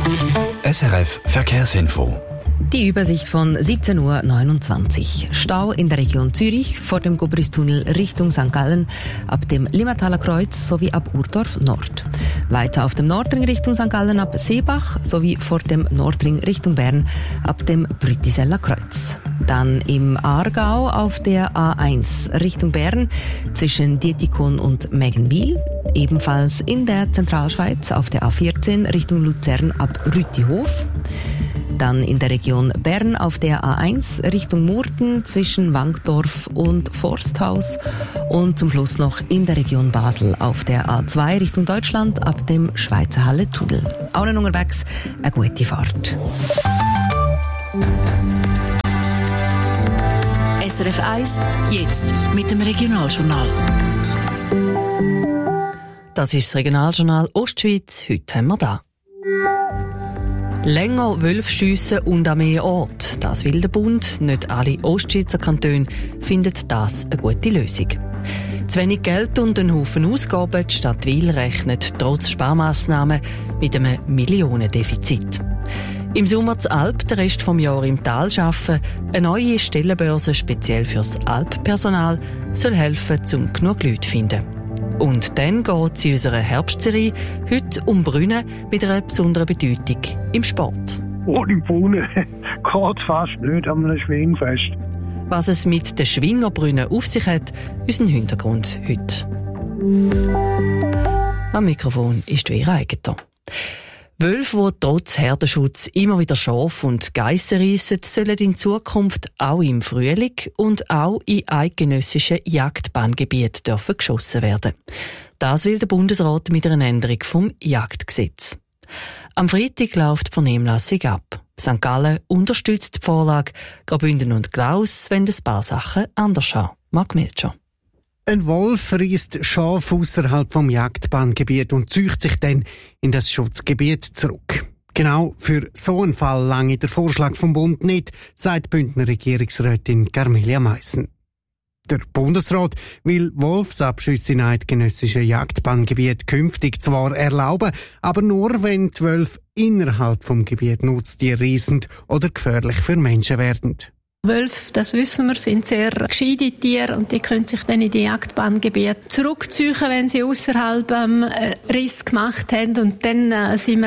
SRF Verkehrsinfo. Die Übersicht von 17:29 Uhr. Stau in der Region Zürich vor dem Gobristunnel Richtung St. Gallen ab dem Limmertaler Kreuz sowie ab Urdorf Nord. Weiter auf dem Nordring Richtung St. Gallen ab Seebach sowie vor dem Nordring Richtung Bern ab dem Brütiseller Kreuz. Dann im Aargau auf der A1 Richtung Bern zwischen Dietikon und Mägenwil. Ebenfalls in der Zentralschweiz auf der A14 Richtung Luzern ab Rütihof. Dann in der Region Bern auf der A1 Richtung Murten zwischen Wankdorf und Forsthaus. Und zum Schluss noch in der Region Basel auf der A2 Richtung Deutschland ab dem Schweizer Halle-Tunnel. Allen unterwegs eine gute Fahrt. SRF 1, jetzt mit dem Regionaljournal. Das ist das Regionaljournal Ostschweiz. Heute haben wir da. Länger Wölfe schiessen und an mehr Orten. Das will der Bund. Nicht alle Ostschweizer Kantone finden das eine gute Lösung. Zu wenig Geld und einen Haufen Ausgaben. Die Stadt Wil rechnet trotz Sparmaßnahmen mit einem Millionendefizit. Im Sommer zu Alp, den Rest des Jahres im Tal arbeiten. Eine neue Stellenbörse speziell fürs Alppersonal soll helfen, um genug Leute zu finden. Und dann geht es in unserer Herbstserie heute um Brunnen mit einer besonderen Bedeutung im Sport. Ohne Brunnen geht es fast nicht an einem Schwingfest. Was es mit den Schwingerbrunnen auf sich hat, unser Hintergrund heute. Am Mikrofon ist Vera Eigener. Wölfe, die trotz Herdenschutz immer wieder Schafe und Geissen reissen, sollen in Zukunft auch im Frühling und auch in eidgenössischen Jagdbanngebieten dürfen geschossen werden. Das will der Bundesrat mit einer Änderung vom Jagdgesetz. Am Freitag läuft die Vernehmlassung ab. St. Gallen unterstützt die Vorlage, Graubünden und Glaus wollen ein paar Sachen anders haben. Marc Melcher. Ein Wolf reisst Schafe ausserhalb vom Jagdbanngebiet und zieht sich dann in das Schutzgebiet zurück. Genau für so einen Fall lange der Vorschlag vom Bund nicht, sagt Bündner Regierungsrätin Carmelia Meissen. Der Bundesrat will Wolfsabschüsse in eidgenössischen Jagdbanngebieten künftig zwar erlauben, aber nur, wenn die Wölfe innerhalb vom Gebiet Nutztiere reissen oder gefährlich für Menschen werden. Wölfe, das wissen wir, sind sehr gescheite Tiere und die können sich dann in die Jagdbanngebiete zurückziehen, wenn sie außerhalb Riss gemacht haben. Und dann sind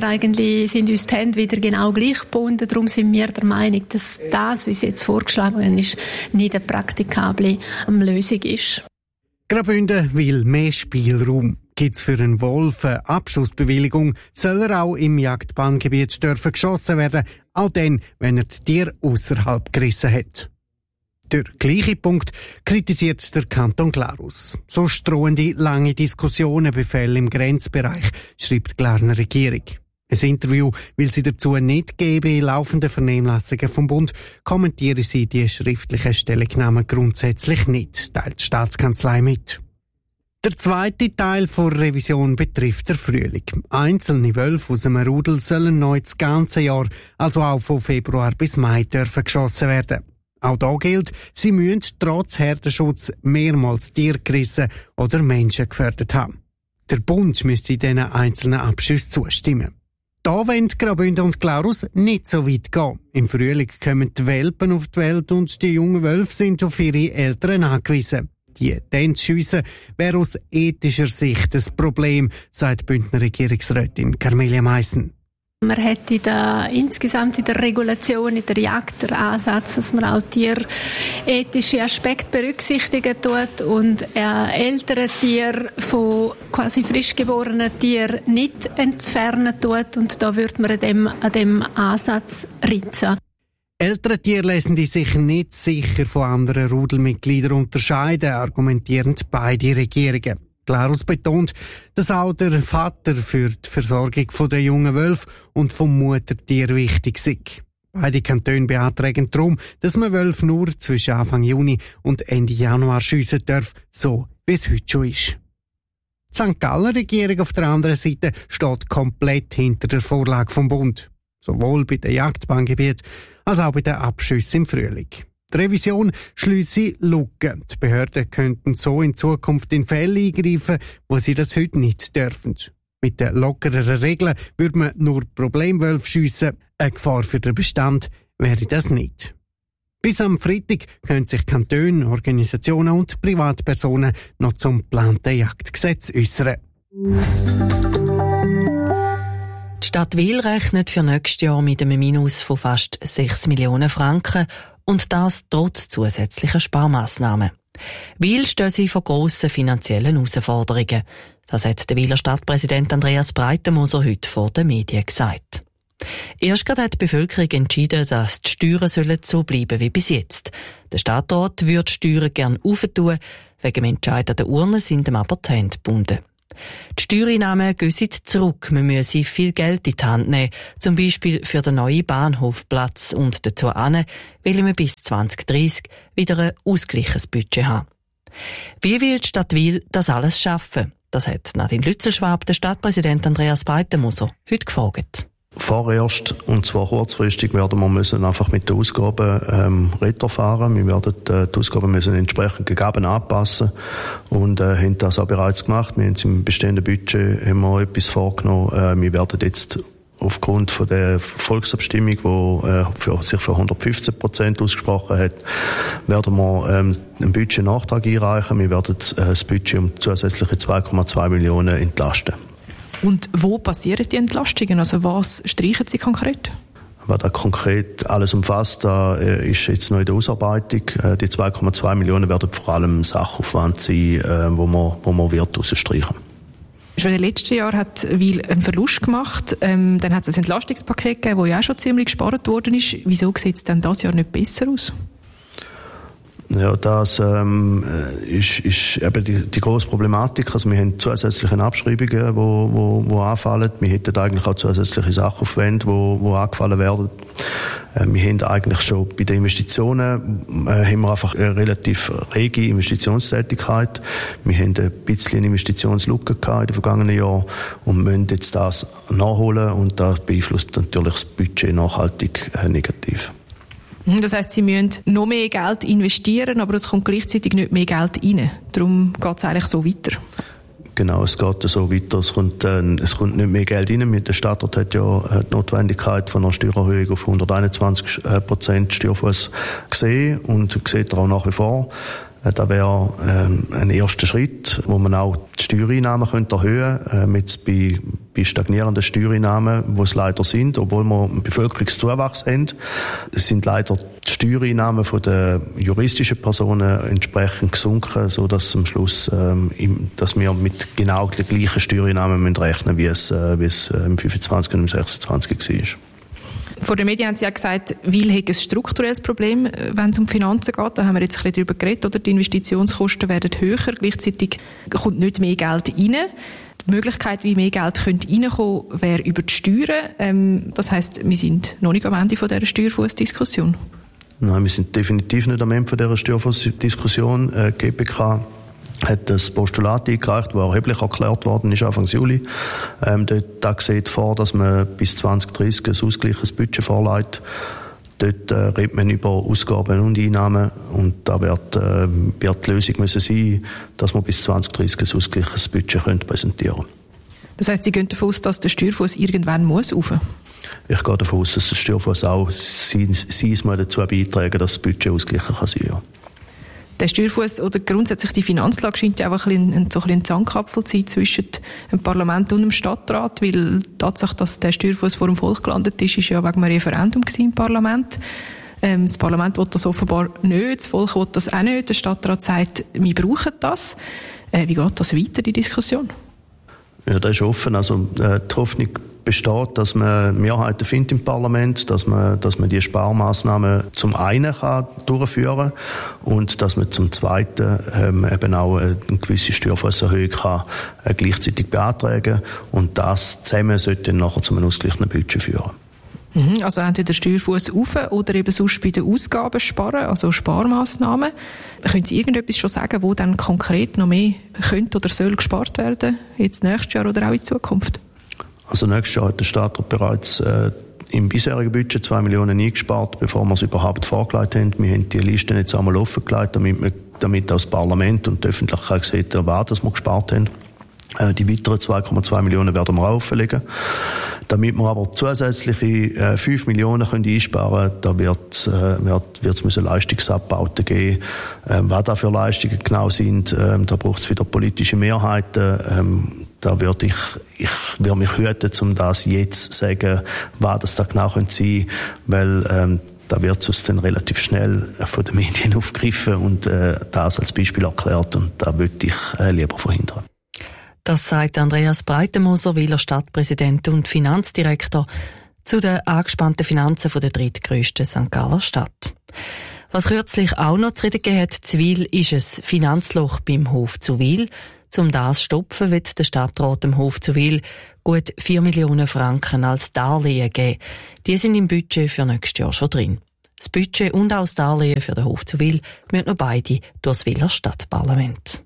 uns die Hände wieder genau gleich gebunden. Darum sind wir der Meinung, dass das, wie es jetzt vorgeschlagen ist, nicht eine praktikable Lösung ist. Graubünden will mehr Spielraum. Gibt's für einen Wolf eine Abschussbewilligung, soll er auch im Jagdbanngebiet dürfen geschossen werden, auch dann, wenn er das Tier ausserhalb gerissen hat. Der gleiche Punkt kritisiert der Kanton Glarus. So drohende lange Diskussionen befehlen im Grenzbereich, schreibt die Glarner Regierung. Ein Interview will sie dazu nicht geben. In laufenden Vernehmlassungen vom Bund kommentieren sie die schriftlichen Stellungnahmen grundsätzlich nicht, teilt die Staatskanzlei mit. Der zweite Teil der Revision betrifft den Frühling. Einzelne Wölfe aus einem Rudel sollen neu das ganze Jahr, also auch von Februar bis Mai, dürfen geschossen werden. Auch da gilt, sie müssen trotz Herdenschutz mehrmals Tiere gerissen oder Menschen gefährdet haben. Der Bund müsste diesen einzelnen Abschüssen zustimmen. Da wollen Graubünden und Glarus nicht so weit gehen. Im Frühling kommen die Welpen auf die Welt und die jungen Wölfe sind auf ihre Eltern angewiesen. Die dann zu schiessen wäre aus ethischer Sicht ein Problem, sagt Bündner Regierungsrätin Carmelia Meissen. Man hat insgesamt in der Regulation, in der Jagd, den Ansatz, dass man auch tierethische Aspekte berücksichtigen tut und ältere Tiere von quasi frisch geborenen Tieren nicht entfernen tut. Und da würde man an dem Ansatz ritzen. Ältere Tiere lassen sich nicht sicher von anderen Rudelmitgliedern unterscheiden, argumentieren beide Regierungen. Glarus betont, dass auch der Vater für die Versorgung der jungen Wölfe und vom Muttertier wichtig ist. Beide Kantone beantragen darum, dass man Wölfe nur zwischen Anfang Juni und Ende Januar schiessen darf, so wie es heute schon ist. Die St. Galler Regierung auf der anderen Seite steht komplett hinter der Vorlage vom Bund. Sowohl bei den Jagdbanngebieten als auch bei den Abschüssen im Frühling. Die Revision schliesse Lücken. Die Behörden könnten so in Zukunft in Fälle eingreifen, wo sie das heute nicht dürfen. Mit den lockereren Regeln würde man nur Problemwölfe schiessen. Eine Gefahr für den Bestand wäre das nicht. Bis am Freitag können sich Kantone, Organisationen und Privatpersonen noch zum geplanten Jagdgesetz äußern. Die Stadt Wil rechnet für nächstes Jahr mit einem Minus von fast 6 Millionen Franken und das trotz zusätzlicher Sparmaßnahmen. Wil stehen sie vor grossen finanziellen Herausforderungen. Das hat der Wiler Stadtpräsident Andreas Breitenmoser heute vor den Medien gesagt. Erst gerade hat die Bevölkerung entschieden, dass die Steuern so bleiben wie bis jetzt. Der Stadtrat würde die Steuern gerne aufentun, wegen dem Entscheid an der Urne sind ihm aber die Hände gebunden. Die Steuereinnahmen gehen zurück, man müsse viel Geld in die Hand nehmen, zum Beispiel für den neuen Bahnhofplatz und dazu will man bis 2030 wieder ein ausgleiches Budget haben. Wie will die Stadt Wil das alles schaffen? Das hat Nadine Lützelschwab, der Stadtpräsident Andreas Breitenmoser, heute gefragt. Vorerst, und zwar kurzfristig, werden wir müssen einfach mit den Ausgaben retterfahren. Wir werden die Ausgaben müssen entsprechend gegeben anpassen und haben das auch bereits gemacht. Wir haben im bestehenden Budget haben wir etwas vorgenommen. Wir werden jetzt aufgrund von der Volksabstimmung, die sich für 115% ausgesprochen hat, werden wir einen Budgetnachtrag einreichen. Wir werden das Budget um zusätzliche 2,2 Millionen entlasten. Und wo passieren die Entlastungen? Also was streichen Sie konkret? Was da konkret alles umfasst, da ist jetzt noch in der Ausarbeitung. Die 2,2 Millionen werden vor allem Sachaufwand sein, wo man wird rausstreichen. Schon im letzten Jahr hat Wil einen Verlust gemacht. Dann hat es ein Entlastungspaket gegeben, das ja auch schon ziemlich gespart worden ist. Wieso sieht es denn dieses Jahr nicht besser aus? Ja, das ist eben die grosse Problematik. Also wir haben zusätzliche Abschreibungen, die anfallen. Wir hätten eigentlich auch zusätzliche Sachaufwände, die angefallen werden. Wir haben eigentlich schon bei den Investitionen haben wir einfach eine relativ rege Investitionstätigkeit. Wir haben ein bisschen eine Investitionslücke gehabt in den vergangenen Jahren und müssen jetzt das nachholen und das beeinflusst natürlich das Budget nachhaltig negativ. Das heisst, Sie müssen noch mehr Geld investieren, aber es kommt gleichzeitig nicht mehr Geld rein. Darum geht es eigentlich so weiter. Genau, es geht so weiter. Es kommt nicht mehr Geld rein. Der Stadtrat hat ja die Notwendigkeit von einer Steuererhöhung auf 121% Steuerfuss gesehen und sieht er auch nach wie vor. Das wäre ein erster Schritt, wo man auch die Steuereinnahmen erhöhen könnte. Jetzt bei stagnierenden Steuereinnahmen, wo es leider sind, obwohl wir einen Bevölkerungszuwachs haben, sind leider die Steuereinnahmen von den juristischen Personen entsprechend gesunken, sodass am Schluss, dass wir mit genau den gleichen Steuereinnahmen rechnen müssen, wie es im 25 und im 26 war. Vor den Medien haben Sie ja gesagt, Wil hat ein strukturelles Problem, wenn es um Finanzen geht. Da haben wir jetzt ein bisschen darüber geredet, oder? Die Investitionskosten werden höher, gleichzeitig kommt nicht mehr Geld rein. Die Möglichkeit, wie mehr Geld reinkommen könnte, wäre über die Steuern. Das heisst, wir sind noch nicht am Ende von dieser Steuerfussdiskussion. Nein, wir sind definitiv nicht am Ende von dieser Steuerfussdiskussion. GPK hat das Postulat eingereicht, das erheblich erklärt worden ist, Anfang Juli. Da sieht vor, dass man bis 2030 ein ausgleiches Budget vorlegt. Dort redet man über Ausgaben und Einnahmen und da wird die Lösung müssen sein, dass man bis 2030 ein ausgleiches Budget präsentieren können. Das heisst, Sie gehen davon aus, dass der Steuerfuss irgendwann muss rauf? Ich gehe davon aus, dass der Steuerfuss auch mal dazu beitragen, dass das Budget ausgleichen kann sein. Ja. Der Steuerfuss oder grundsätzlich die Finanzlage scheint ja einfach ein Zankapfel zu sein zwischen dem Parlament und dem Stadtrat, weil die Tatsache, dass der Steuerfuss vor dem Volk gelandet ist ja wegen einem Referendum im Parlament. Das Parlament will das offenbar nicht, das Volk will das auch nicht. Der Stadtrat sagt, wir brauchen das. Wie geht das weiter, die Diskussion? Ja, das ist offen. Also die Hoffnung besteht, dass man Mehrheiten findet im Parlament, dass man die Sparmaßnahmen zum einen kann durchführen und dass man zum zweiten eben auch eine gewisse Steuerfusserhöhung kann gleichzeitig beantragen und das zusammen sollte dann nachher zu einem ausgeglichenen Budget führen. Also entweder Steuerfuss rauf oder eben sonst bei den Ausgaben sparen, also Sparmaßnahmen. Können Sie irgendetwas schon sagen, wo dann konkret noch mehr könnte oder soll gespart werden, jetzt nächstes Jahr oder auch in Zukunft? Also nächstes Jahr hat der Stadtrat bereits im bisherigen Budget 2 Millionen eingespart, bevor wir es überhaupt vorgelegt haben. Wir haben die Listen jetzt einmal offengelegt, damit auch das Parlament und die Öffentlichkeit sieht, was wir gespart haben. Die weiteren 2,2 Millionen werden wir auferlegen. Damit wir aber zusätzliche 5 Millionen einsparen können, da wird es Leistungsabbauten geben. Was da für Leistungen genau sind, da braucht es wieder politische Mehrheiten. Da würde ich mich hüten, um das jetzt zu sagen, was das da genau sein könnte, weil da wird es uns dann relativ schnell von den Medien aufgegriffen und das als Beispiel erklärt, und da würde ich lieber verhindern. Das sagt Andreas Breitenmoser, Wiler Stadtpräsident und Finanzdirektor, zu den angespannten Finanzen der drittgrössten St. Galler Stadt. Was kürzlich auch noch zu reden gegeben hat, zu Wil, ist ein Finanzloch beim Hof zu Wil. Um das zu stopfen, wird der Stadtrat dem Hof zu Wil gut 4 Millionen Franken als Darlehen geben. Die sind im Budget für nächstes Jahr schon drin. Das Budget und auch das Darlehen für den Hof zu Wil müssen noch beide durch das Wiler Stadtparlament.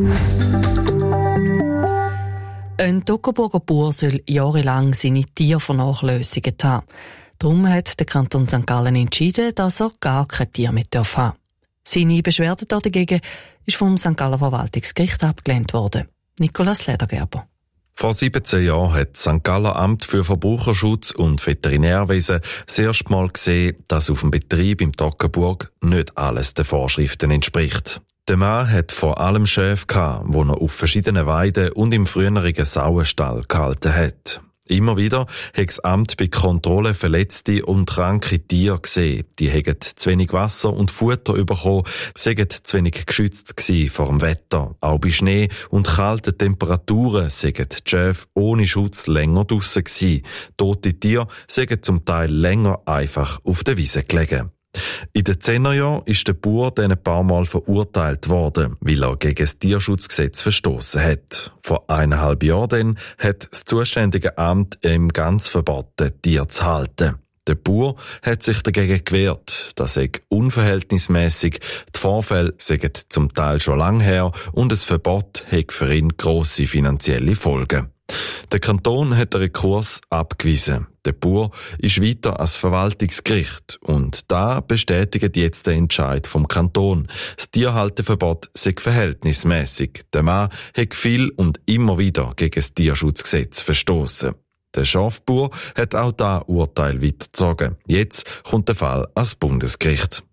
Ein Toggenburger Bauer soll jahrelang seine Tiere vernachlässigt haben. Darum hat der Kanton St. Gallen entschieden, dass er gar kein Tier mehr haben darf. Seine Beschwerde dagegen ist vom St. Galler Verwaltungsgericht abgelehnt worden. Nicolas Ledergerber. Vor 17 Jahren hat das St. Galler Amt für Verbraucherschutz und Veterinärwesen das erste Mal gesehen, dass auf dem Betrieb im Toggenburg nicht alles den Vorschriften entspricht. Der Mann hat vor allem Schäfe gehabt, die er auf verschiedenen Weiden und im früheren Sauenstall gehalten hat. Immer wieder hat das Amt bei Kontrollen verletzte und kranke Tiere gesehen. Die hätten zu wenig Wasser und Futter bekommen, seien zu wenig geschützt gewesen vor dem Wetter. Auch bei Schnee und kalten Temperaturen seien die Schäfe ohne Schutz länger draussen gewesen. Tote Tiere seien zum Teil länger einfach auf der Wiese gelegen. In den 10er Jahren ist der Bauer dann ein paar Mal verurteilt worden, weil er gegen das Tierschutzgesetz verstoßen hat. Vor 1,5 Jahren dann hat das zuständige Amt ihm ganz verboten, Tiere zu halten. Der Bauer hat sich dagegen gewehrt. Das sei unverhältnismäßig. Die Vorfälle seien zum Teil schon lang her und das Verbot hat für ihn grosse finanzielle Folgen. Der Kanton hat den Rekurs abgewiesen. Der Bauer ist weiter als Verwaltungsgericht und da bestätigt jetzt der Entscheid vom Kanton. Das Tierhalteverbot sei verhältnismäßig. Der Mann hat viel und immer wieder gegen das Tierschutzgesetz verstoßen. Der Schafbauer hat auch das Urteil weitergezogen. Jetzt kommt der Fall ans Bundesgericht.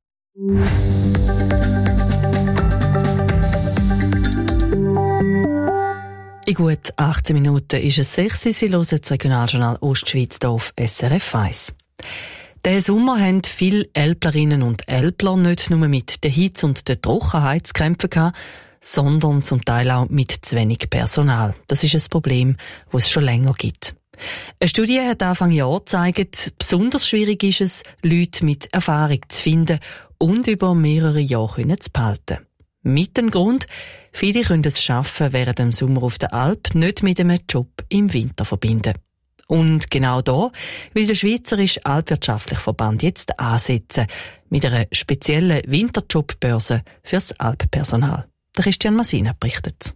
In gut 18 Minuten ist es 6 Uhr. Sie hören das Regionaljournal Ostschweiz hier auf SRF 1. Diesen Sommer haben viele Älplerinnen und Älpler nicht nur mit der Hitze und der Trockenheit zu kämpfen gehabt, sondern zum Teil auch mit zu wenig Personal. Das ist ein Problem, das es schon länger gibt. Eine Studie hat Anfang Jahr gezeigt, besonders schwierig ist es, Leute mit Erfahrung zu finden und über mehrere Jahre zu behalten. Mit dem Grund, viele können es schaffen, während dem Sommer auf der Alp nicht mit einem Job im Winter verbinden. Und genau da will der Schweizerische Alpwirtschaftliche Verband jetzt ansetzen, mit einer speziellen Winterjobbörse fürs Alppersonal. Der Christian Masina berichtet.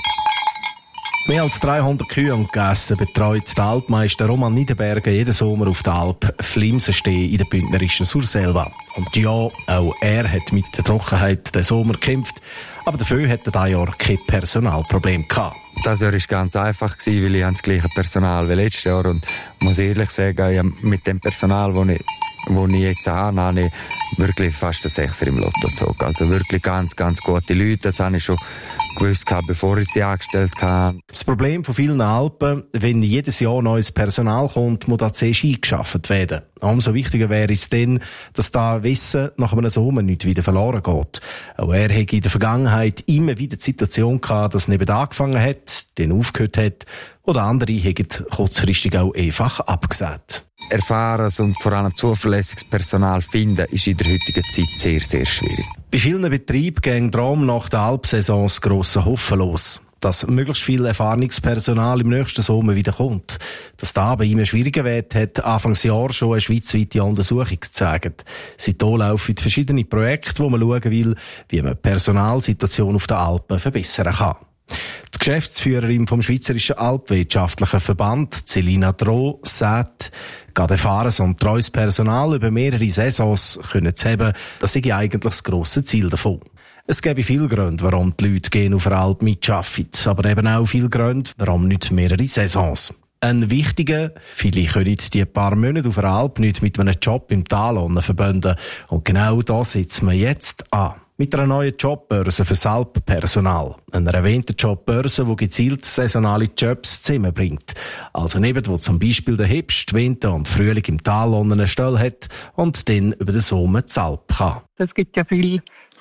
Mehr als 300 Kühe und Gässe betreut der Alpmeister Roman Niederberger jeden Sommer auf der Alp Flimsensteh in der bündnerischen Surselva. Und ja, auch er hat mit der Trockenheit den Sommer gekämpft, aber dafür hat er dieses Jahr kein Personalproblem gehabt. Das Jahr war ganz einfach, weil ich das gleiche Personal wie letztes Jahr und muss ehrlich sagen, mit dem Personal, das ich jetzt habe ich wirklich fast einen 6er im Lotto gezogen. Also wirklich ganz, ganz gute Leute. Das habe ich schon gewusst, bevor ich sie angestellt habe. Das Problem von vielen Alpen, wenn jedes Jahr neues Personal kommt, muss das zuerst eingeschafft werden. Umso wichtiger wäre es dann, dass das Wissen nach einem Sommer nicht wieder verloren geht. Auch er hatte in der Vergangenheit immer wieder die Situation gehabt, dass er neben angefangen hat, dann aufgehört hat, oder andere haben kurzfristig auch einfach abgesagt. Erfahrenes und vor allem zuverlässiges Personal finden, ist in der heutigen Zeit sehr, sehr schwierig. Bei vielen Betrieben gehen darum nach der Alpsaison das grosse Hoffen los, dass möglichst viel Erfahrungspersonal im nächsten Sommer wieder kommt. Dass das aber immer schwieriger wird, hat Anfangsjahr schon eine schweizweite Untersuchung gezeigt. Seitdem laufen verschiedene Projekte, wo man schauen will, wie man die Personalsituation auf den Alpen verbessern kann. Die Geschäftsführerin vom Schweizerischen Alpwirtschaftlichen Verband, Celina Droh, sagt, gerade erfahrenes und treues Personal über mehrere Saisons können zu haben, das sei eigentlich das grosse Ziel davon. Es gäbe viele Gründe, warum die Leute gehen auf der Alp mitarbeiten, aber eben auch viele Gründe, warum nicht mehrere Saisons. Ein wichtiger, viele können die paar Monate auf der Alp nicht mit einem Job im Tal verbinden. Und genau da setzen wir jetzt an. Mit einer neuen Jobbörse für Alppersonal. Einer Winterjobbörse, die gezielt saisonale Jobs zusammenbringt. Also neben, wo zum Beispiel der Herbst, Winter und Frühling im Tal eine Stelle hat und dann über den Sommer zur Alp kann. Es gibt ja viele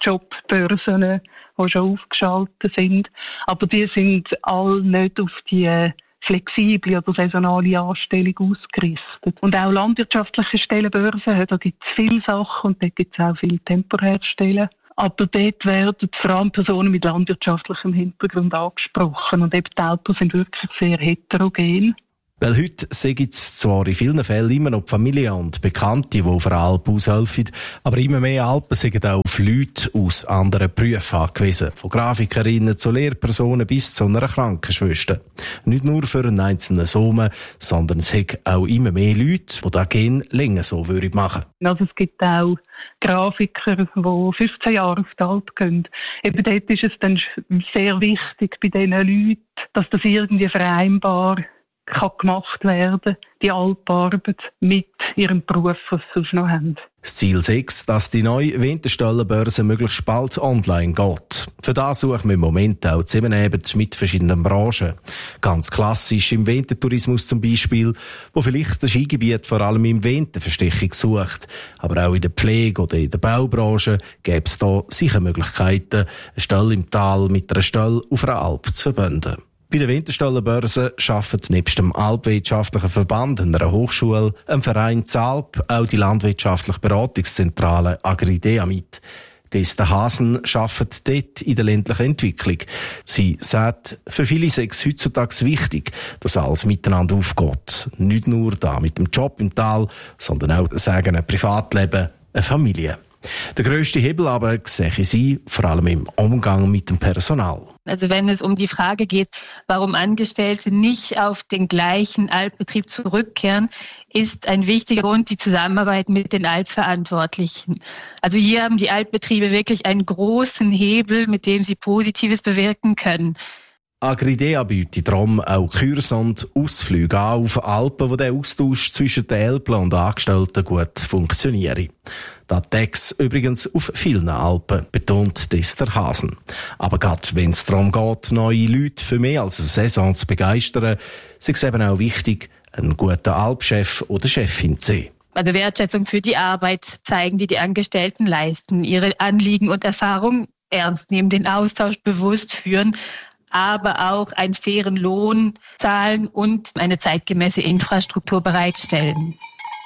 Jobbörsen, die schon aufgeschaltet sind. Aber die sind alle nicht auf die flexible oder saisonale Anstellung ausgerichtet. Und auch landwirtschaftliche Stellenbörsen, da gibt es viele Sachen und dort gibt es auch viele temporäre Stellen. Aber dort werden vor allem Personen mit landwirtschaftlichem Hintergrund angesprochen. Und eben die Alpen sind wirklich sehr heterogen. Weil heute gibt es zwar in vielen Fällen immer noch Familien und Bekannte, die auf der Alp aushelfen, aber immer mehr Alpen sind auch auf Leute aus anderen Berufen angewiesen. Von Grafikerinnen zu Lehrpersonen bis zu einer Krankenschwester. Nicht nur für einen einzelnen Sommer, sondern es gibt auch immer mehr Leute, die das gerne länger so machen würden. Also es gibt auch Grafiker, die 15 Jahre auf die Alp gehen. Eben dort ist es dann sehr wichtig bei diesen Leuten, dass das irgendwie vereinbar kann gemacht werden, die Alparbeit mit ihrem Beruf, was sie sonst noch haben. Das Ziel 6, dass die neue Winterstellenbörse möglichst bald online geht. Für das suchen wir im Moment auch Zusammenarbeit mit verschiedenen Branchen. Ganz klassisch im Wintertourismus zum Beispiel, wo vielleicht das Skigebiet vor allem im Winter Verstechung sucht. Aber auch in der Pflege oder in der Baubranche gäbe es da sicher Möglichkeiten, eine Stelle im Tal mit einer Stelle auf einer Alp zu verbinden. Bei der Winterstellenbörse arbeitet nebst dem Alpwirtschaftlichen Verband, einer Hochschule, einem Verein Zalp, auch die landwirtschaftliche Beratungszentrale Agridea mit. Desta Hasen arbeitet dort in der ländlichen Entwicklung. Sie sagt, für viele sei es heutzutage wichtig, dass alles miteinander aufgeht. Nicht nur da mit dem Job im Tal, sondern auch das eigene Privatleben, eine Familie. Der grösste Hebel aber sehe sie vor allem im Umgang mit dem Personal. Also wenn es um die Frage geht, warum Angestellte nicht auf den gleichen Alpbetrieb zurückkehren, ist ein wichtiger Grund die Zusammenarbeit mit den Alpverantwortlichen. Also hier haben die Alpbetriebe wirklich einen großen Hebel, mit dem sie Positives bewirken können. Agridea bietet darum auch Kurse und Ausflüge an auf Alpen, wo der Austausch zwischen den Elblern und Angestellten gut funktioniert. Das Tex übrigens auf vielen Alpen, betont Dester Hasen. Aber gerade wenn es darum geht, neue Leute für mehr als eine Saison zu begeistern, ist es eben auch wichtig, einen guten Alpchef oder Chefin zu sehen. Also Wertschätzung für die Arbeit zeigen, die Angestellten leisten, ihre Anliegen und Erfahrungen ernst nehmen, den Austausch bewusst führen, aber auch einen fairen Lohn zahlen und eine zeitgemäße Infrastruktur bereitstellen.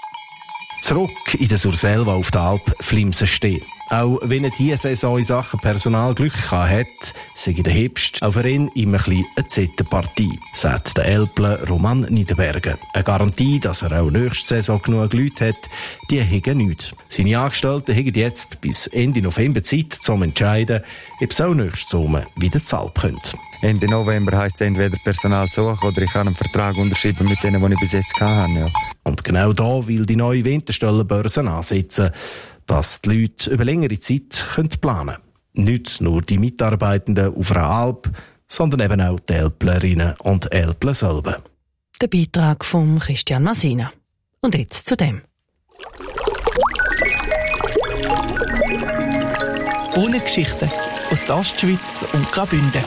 Zurück in der Surselva auf der Alp Flimsen stehen. Auch wenn er diese Saison in Sachen Personal Glück hat, sei der Herbst auch für ihn immer ein eine Zettenpartie, sagt der Elbler Roman Niederberger. Eine Garantie, dass er auch nächste Saison genug Leute hat, die haben nichts. Seine Angestellten haben jetzt bis Ende November Zeit, zum entscheiden, ob sie auch nächsten Sommer wieder zur Alp können. Ende November heisst es entweder Personal suchen oder ich kann einen Vertrag unterschreiben mit denen, die ich bis jetzt hatte. Ja. Und genau da will die neue Winterstellenbörse ansetzen, dass die Leute über längere Zeit planen können. Nicht nur die Mitarbeitenden auf einer Alp, sondern eben auch die Elblerinnen und Elbler selber. Der Beitrag von Christian Masina. Und jetzt zu dem. Brunnengeschichten aus der Ostschweiz und Graubünden.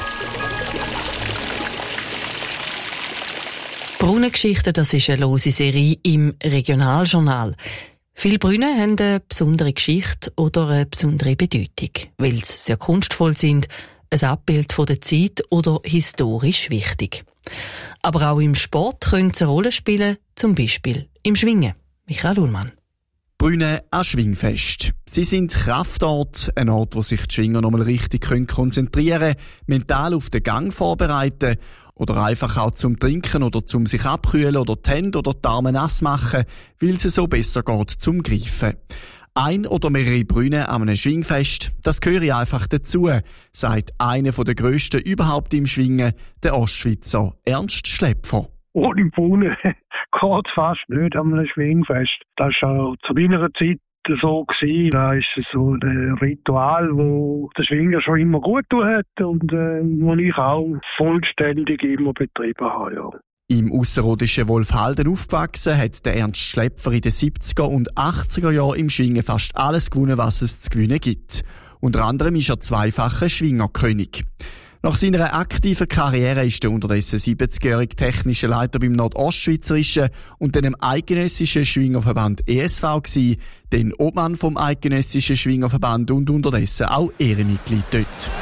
Brunnengeschichten, das ist eine lose Serie im Regionaljournal. Viele Brunnen haben eine besondere Geschichte oder eine besondere Bedeutung, weil sie sehr kunstvoll sind, ein Abbild von der Zeit oder historisch wichtig. Aber auch im Sport können sie eine Rolle spielen, zum Beispiel im Schwingen. Michael Ullmann. Brunnen an Schwingfest. Sie sind Kraftort, ein Ort, wo sich die Schwinger nochmal richtig konzentrieren können, mental auf den Gang vorbereiten oder einfach auch zum Trinken oder zum sich abkühlen oder die Hände oder die Arme nass machen, weil es so besser geht zum Greifen. Ein oder mehrere Brunnen an einem Schwingfest, das gehöre einfach dazu, sagt einer der grössten überhaupt im Schwingen, der Ostschweizer Ernst Schlepfer. Ohne Brunnen geht fast nicht an einem Schwingfest. Das war auch zu meiner Zeit so gewesen. Da ist so ein Ritual, wo der Schwinger schon immer gut hat und wo ich auch vollständig immer betrieben habe. Ja. Im ausserrhodischen Wolfhalden aufgewachsen, hat der Ernst Schläpfer in den 70er und 80er Jahren im Schwingen fast alles gewonnen, was es zu gewinnen gibt. Unter anderem ist er zweifacher Schwingerkönig. Nach seiner aktiven Karriere ist er unterdessen 70-jährige technischer Leiter beim Nordostschweizerischen und dem eidgenössischen Schwingerverband ESV gewesen, dann Obmann vom eidgenössischen Schwingerverband und unterdessen auch Ehrenmitglied dort.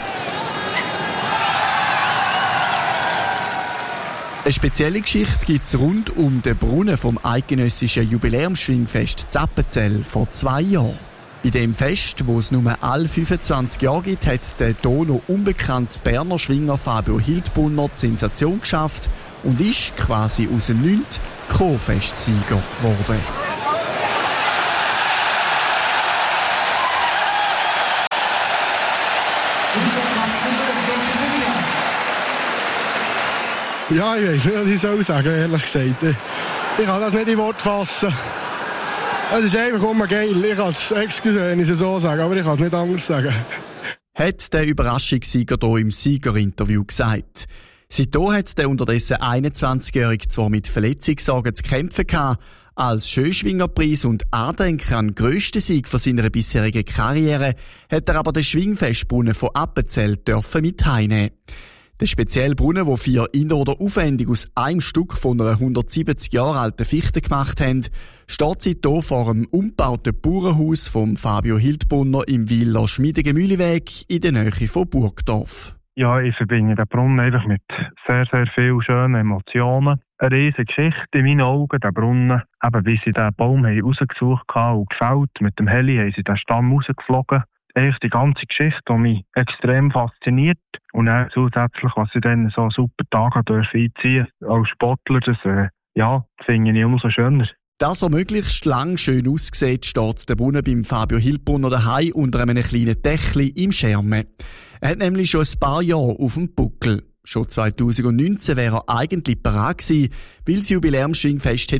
Eine spezielle Geschichte gibt es rund um den Brunnen vom eidgenössischen Jubiläumsschwingfest Zappenzell vor 2 Jahren. Bei dem Fest, wo es nur alle 25 Jahre gibt, hat der noch unbekannte Berner Schwinger Fabio Hildbrunner die Sensation geschafft und ist quasi aus dem Nichts Co-Festsieger geworden. Ja, ich weiss nicht, was ich soll sagen, ehrlich gesagt. Ich kann das nicht in Worte fassen. Es ist einfach immer geil. Ich kann es, wenn ich es so sage, aber ich kann es nicht anders sagen. Hat der Überraschungssieger hier im Siegerinterview gesagt. Seitdem hat der unterdessen 21-Jährige zwar mit Verletzungssorgen zu kämpfen gehabt, als Schönschwingerpreis und Andenken an den grössten Sieg von seiner bisherigen Karriere hat er aber den Schwingfestbrunnen von Appenzell dürfen mit heimnehmen. Der spezielle Brunnen, wo 4 in- oder aufwendig aus einem Stück von einer 170 Jahre alten Fichte gemacht haben, steht seitdem vor einem umgebauten Bauernhaus von Fabio Hildbrunner im Wieler Schmiedegemühleweg in der Nähe von Burgdorf. Ja, ich verbinde den Brunnen einfach mit sehr, sehr vielen schönen Emotionen. Eine riesige Geschichte in meinen Augen, der Brunnen. Eben, wie sie den Baum rausgesucht haben und gefällt. Mit dem Heli haben sie den Stamm rausgeflogen. Eigentlich die ganze Geschichte, die mich extrem fasziniert. Und dann zusätzlich, was sie dann so super Tage einziehen dürfen als Sportler, das finde ich umso schöner. Dass er möglichst lang schön aussieht, steht der Brunnen beim Fabio Hildbrunner daheim unter einem kleinen Dächli im Schermen. Er hat nämlich schon ein paar Jahre auf dem Buckel. Schon 2019 wäre er eigentlich parat gewesen, weil das Jubiläumsschwingfest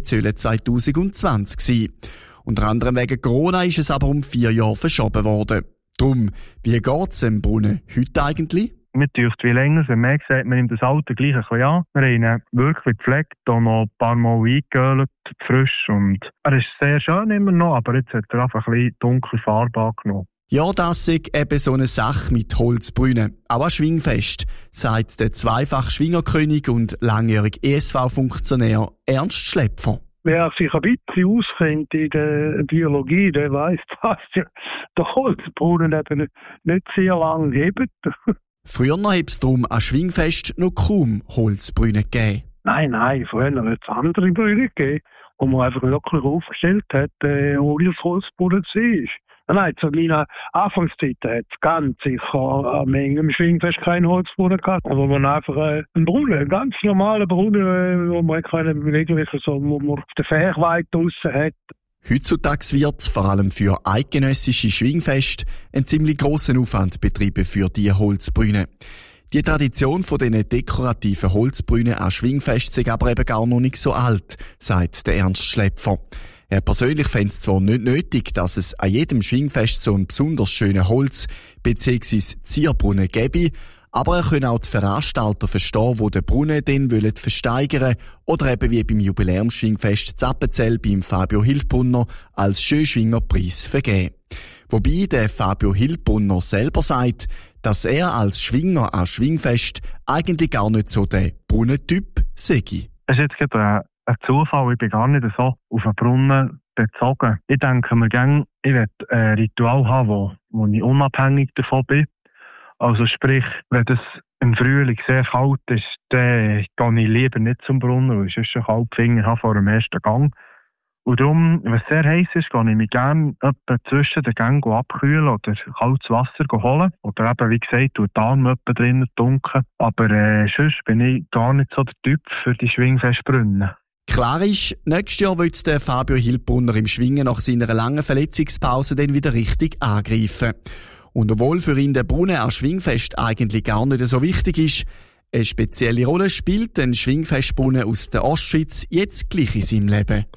2020 sein. Unter anderem wegen Corona ist es aber um 4 Jahre verschoben worden. Drum, wie geht's dem Brunnen heute eigentlich? Mir dürft wie länger, wenn man sagt, man nimmt das Alter gleich ein bisschen an. Wir haben ihn wirklich gepflegt, auch noch ein paar Mal eingehüllt, frisch. Und er ist sehr schön immer noch, aber jetzt hat er einfach ein bisschen dunkle Farbe angenommen. Ja, das ist eben so eine Sache mit Holzbrunnen. Auch ein Schwingfest, sagt der zweifache Schwingerkönig und langjährige ESV-Funktionär Ernst Schläpfer. Wer sich ein bisschen auskennt in der Biologie, der weiss, dass der Holzbrunnen eben nicht sehr lange lebt. Früher hat es darum an Schwingfest noch kaum Holzbrunnen gegeben. Nein, früher hat es andere Brunnen gegeben, wo man einfach wirklich aufgestellt hat, wo das Holzbrunnen war. Nein, zu meiner Anfangszeit hat es ganz sicher an im Schwingfest keinen Holzbrunnen gehabt. Aber man einfach einen Brunnen, einen ganz normalen Brunnen, wo man keine bewegliche, so, wo man auf der Fährweite draussen hat. Heutzutage wird vor allem für eidgenössische Schwingfest ein ziemlich grosser Aufwand betrieben für die Holzbrunnen. Die Tradition von diesen dekorativen Holzbrunnen an Schwingfest ist aber eben gar noch nicht so alt, sagt der Ernst Schläpfer. Er persönlich fände es zwar nicht nötig, dass es an jedem Schwingfest so einen besonders schönen Holz- bzw. Zierbrunnen gäbe, aber er könne auch die Veranstalter verstehen, die den Brunnen dann versteigern oder eben wie beim Jubiläumsschwingfest Zappenzell beim Fabio Hildbrunner als Schönschwingerpreis vergeben. Wobei der Fabio Hildbrunner selber sagt, dass er als Schwinger an Schwingfest eigentlich gar nicht so der Brunnentyp sei. Es ist jetzt gerade ein Zufall, ich bin gar nicht so auf einen Brunnen bezogen. Ich denke mir gerne, ich will ein Ritual haben, wo ich unabhängig davon bin. Also sprich, wenn es im Frühling sehr kalt ist, dann gehe ich lieber nicht zum Brunnen, weil ich sonst schon kalte Finger habe vor dem ersten Gang. Und darum, wenn es sehr heiß ist, gehe ich mich gerne zwischen den Gängen abkühlen oder kaltes Wasser holen. Oder eben, wie gesagt, die Arme drinnen dunkeln. Aber sonst bin ich gar nicht so der Typ für die Schwingfestbrunnen. Klar ist, nächstes Jahr wird der Fabio Hildbrunner im Schwingen nach seiner langen Verletzungspause dann wieder richtig angreifen. Und obwohl für ihn der Brunnen am Schwingfest eigentlich gar nicht so wichtig ist, eine spezielle Rolle spielt ein Schwingfestbrunnen aus der Ostschweiz jetzt gleich in seinem Leben.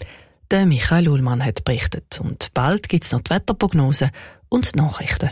Der Michael Ullmann hat berichtet. Und bald gibt es noch die Wetterprognose und die Nachrichten.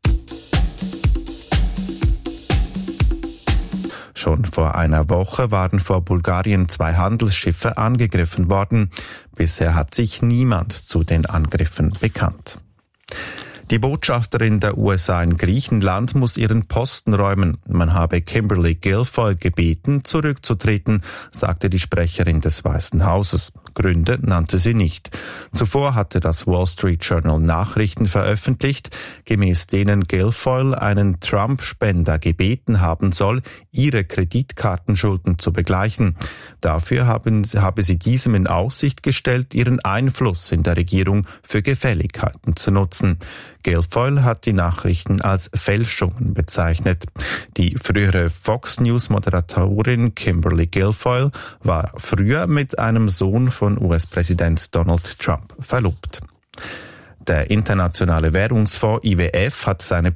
Schon vor einer Woche waren vor Bulgarien 2 Handelsschiffe angegriffen worden. Bisher hat sich niemand zu den Angriffen bekannt. Die Botschafterin der USA in Griechenland muss ihren Posten räumen. Man habe Kimberly Guilfoyle gebeten, zurückzutreten, sagte die Sprecherin des Weißen Hauses. Gründe nannte sie nicht. Zuvor hatte das Wall Street Journal Nachrichten veröffentlicht, gemäß denen Guilfoyle einen Trump-Spender gebeten haben soll, ihre Kreditkartenschulden zu begleichen. Dafür habe sie diesem in Aussicht gestellt, ihren Einfluss in der Regierung für Gefälligkeiten zu nutzen. Guilfoyle hat die Nachrichten als Fälschungen bezeichnet. Die frühere Fox News-Moderatorin Kimberly Guilfoyle war früher mit einem Sohn von US-Präsident Donald Trump verlobt. Der Internationale Währungsfonds IWF hat seine